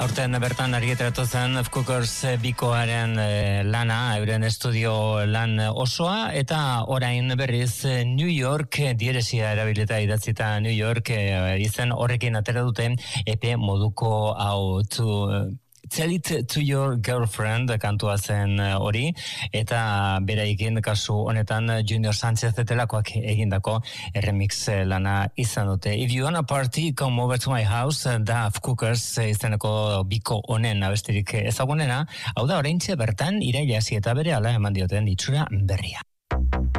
Aurten bertan argitaratu zen F. Cookers bikoaren lana, euren estudio lan osoa, eta orain berriz New York dieresia erabilita idatzita New York izen horrekin atera dute EP moduko hau Tell It to Your Girlfriend kantua zen hori, eta beraikin kasu honetan Junior Sanchez etelakoak egindako remix lana izan dute. If you wanna party, come over to my house, da F. Cookers izeneko biko honen abestirik ezagunena, hau da oraintxe bertan iraila hasi eta berehala eman dioten itxura berria.